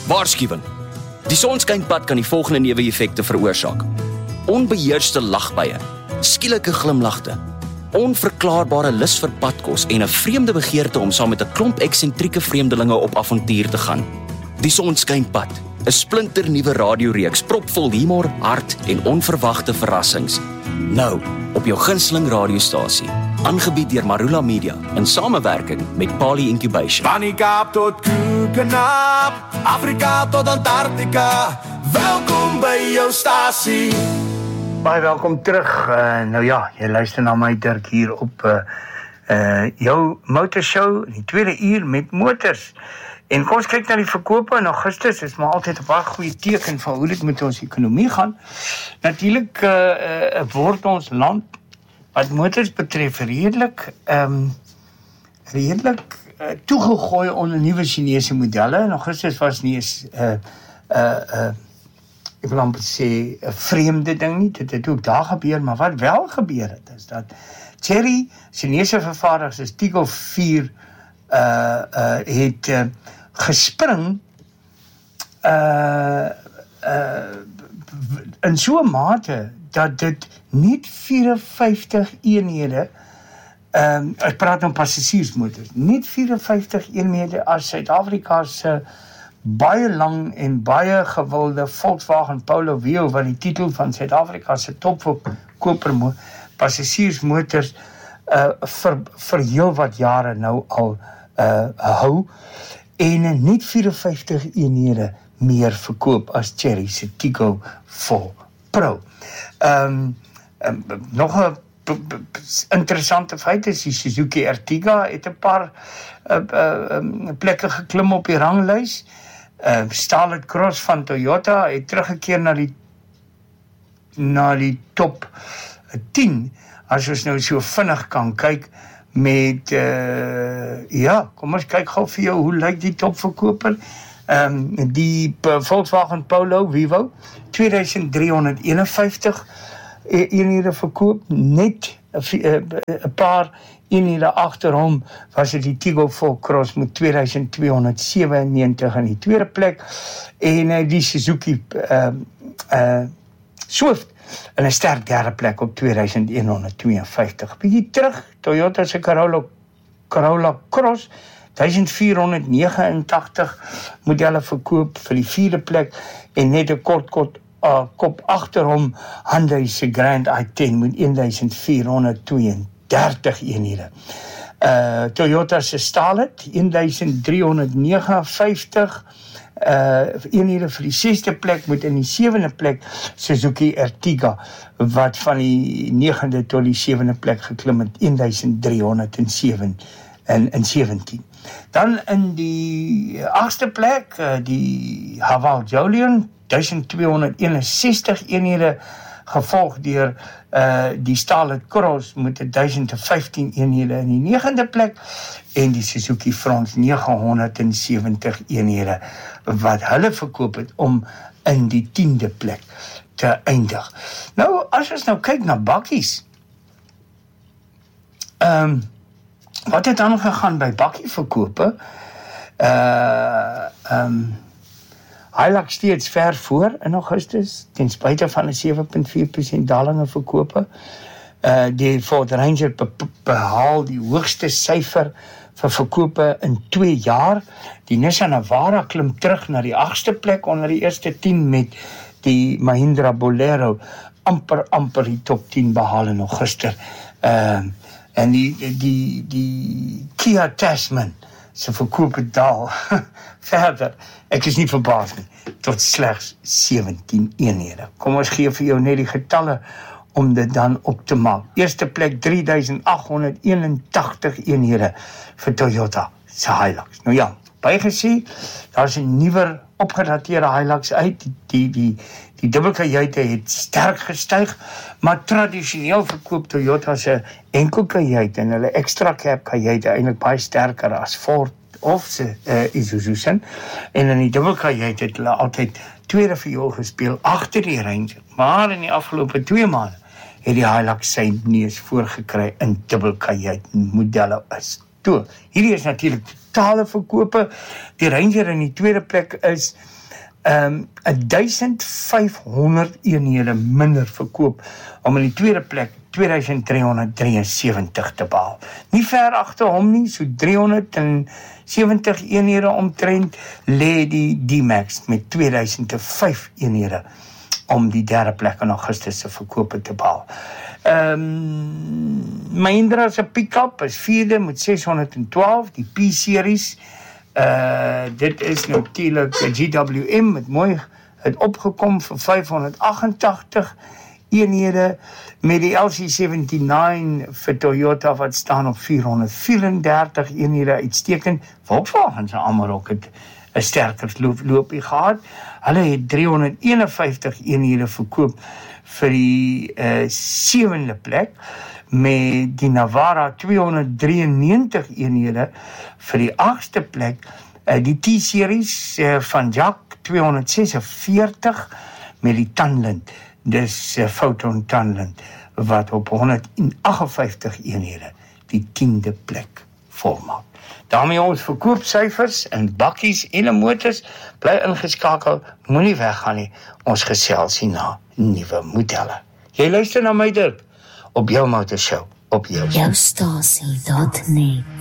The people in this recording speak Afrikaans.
Waarskuwing. Die sonskynpad kan die volgende neeweffekte veroorsaak. Onbeheerste lagbuie, skielike glimlagte, onverklaarbare lus vir padkos en 'n vreemde begeerte om saam met 'n klomp eksentrieke vreemdelinge op avontuur te gaan. Die sonskynpad, 'n splinternuwe radioreeks propvol humor, hart en onverwagte verrassings. Nou, op jou gunsteling radiostasie, aangebied deur Marula Media in samewerking met Pali Incubation. Van die Kaap tot Koekenaap, Afrika tot Antarktika, welkom by jou stasie. Baie welkom terug. Nou ja, jy luister na my Dirk hier op jou motorshow, die tweede uur met motors. En kom ons kyk na die verkope in Augustus, is maar altyd 'n baie goeie teken van hoe dit met ons ekonomie gaan. Natuurlik word ons land wat motors betref redelik toegegooi onder nuwe Chinese modelle. In Augustus was nie eens ek wil amper sê 'n vreemde ding nie, dit het ook daar gebeur, maar wat wel gebeur het, is dat Chery, Chinese vervaardigers soos Tiggo 4 het gespring in so 'n mate dat dit net 54 eenhede, ek praat om passasiersmotors, net 54 eenhede as Suid-Afrika se baie lang en baie gewilde Volkswagen Polo Veo, wat die titel van Suid-Afrika se topverkoper passasiersmotors vir heel wat jare nou al hou, en net 54 eenhede meer verkoop as Chery se Tiggo 4 Pro. Nog 'n interessante feit is die Suzuki Ertiga het 'n paar plekke geklim op die ranglys. Starlet Cross van Toyota het teruggekeer na die top 10, as ons nou so vinnig kan kyk met, kom ons kyk gou vir jou, hoe lyk die topverkoper? Die Volkswagen Polo Vivo, 2351 eenhede verkoop, net 'n paar eenhede agter hom was dit die Tiggo 4 Cross met 2297 in die tweede plek, en die Suzuki Swift in 'n sterk derde plek op 2152. Bietjie terug, Toyota se Corolla Cross, 1489 modelle verkoop vir die vierde plek, en net 'n kop agter hom Hyundai se Grand i10 met 1432 eenhede. Toyota se Starlet 1359 eenhede vir die 6de plek, met in die 7de plek Suzuki Ertiga, wat van die 9de tot die 7de plek geklim het, 1317. Dan in die 8ste plek, die Haval Jolion, 1261 eenhede, gevolg deur die Starlet Cross met 1015 eenhede in die 9de plek, en die Suzuki Front 970 eenhede, wat hulle verkoop het om in die 10de plek te eindig. Nou, as ons nou kyk na bakkies, wat het dan gegaan by bakkieverkope? Hilux steeds ver voor in Augustus, ten spyte van 'n 7,4% daling in verkope. Die Ford Ranger behaal die hoogste syfer vir verkope in 2 jaar. Die Nissan Navara klim terug na die 8ste plek onder die eerste 10, met die Mahindra Bolero amper die top 10 behaal in Augustus. En die Kia Tasman se verkoop het daal verder. Ek is nie verbaas nie, tot slegs 17 eenhede. Kom ons gee vir jou net die getalle om dit dan op te maak. Eerste plek 3881 eenhede vir Toyota se Hilux. Nou ja, bygesê, daar is 'n nuwer opgedateerde Hilux uit. Die dubbelkajuite het sterk gestyg, maar tradisioneel verkoop Toyota se enkelkajuite en hulle extra cab kajuite eintlik baie sterker as Ford of se Isuzu sin. En in die dubbelkajuite het hulle altyd tweede viool gespeel agter die Ranger. Maar in die afgelope 2 maande het die Hilux sy neus voorgekry in dubbelkajuit modelle is Toe, hierdie is natuurlik totale verkope. Die Ranger in die tweede plek is 1500 eenhede minder verkoop om in die tweede plek 2373 te behaal. Nie ver agter hom nie, so 370 eenhede omtrent lê die D-Max met 2005 eenhede om die derde plek in Augustus se verkope te behaal. Mahindra se pick-up is vierde met 612, die P-series, dit is natuurlik GWM met mooi het opgekom vir 588 eenhede met die LC79 vir Toyota wat staan op 434 eenhede uitstekend. Volkswagen se almal ook het 'n sterker loopie gehad. Hulle het 351 eenhede verkoop vir die 7de plek met die Navara 293 eenhede vir die 8ste plek, die T-series van Jack 246 met die Tunland, dis Photon Tunland wat op 158 eenhede die 10de plek volmaak. Daarmee ons verkoopsyfers in bakkies en in motors, bly ingeskakel, moenie weggaan nie, ons gesels hier na nuwe modelle. Jy luister na my Dirk op jou motorshow, op jou stasie.net.